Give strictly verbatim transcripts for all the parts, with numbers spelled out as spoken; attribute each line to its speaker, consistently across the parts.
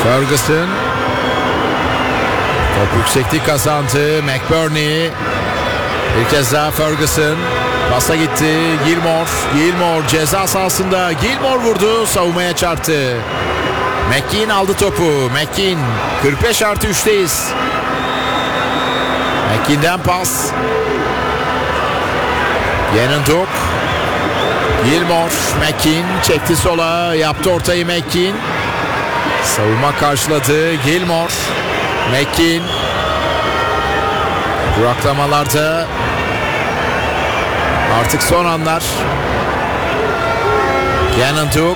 Speaker 1: Ferguson. Top yükseklik kazandı. McBurney. Bir kez daha Ferguson. Pasa gitti. Gilmore. Gilmore ceza sahasında. Gilmore vurdu. Savunmaya çarptı. McKean aldı topu. McKean. kırk beş artı üçteyiz. McKean'den pas. Yenenduk. Gilmore. McKean çekti sola. Yaptı ortayı McKean. Savunma karşıladı. Gilmore. McKean. Duraklamalarda artık son anlar. Yenenduk.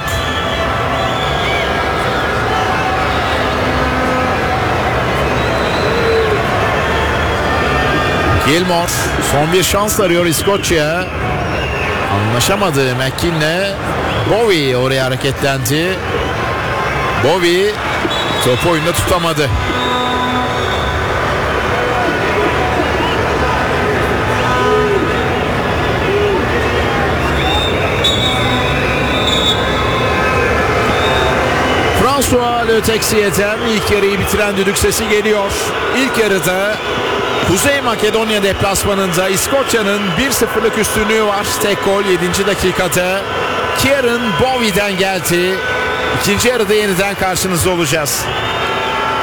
Speaker 1: Gilmore son bir şans arıyor İskoçya. Anlaşamadı McKean'le. Bowie oraya hareketlendi. Bowie topu oyunda tutamadı. François Le Texier'den ilk yarıyı bitiren düdük sesi geliyor. İlk yarıda Kuzey Makedonya deplasmanında İskoçya'nın bir sıfırlık üstünlüğü var. Tek gol yedinci dakikada Kieran Bowie'den geldi. İkinci yarıda yeniden karşınızda olacağız.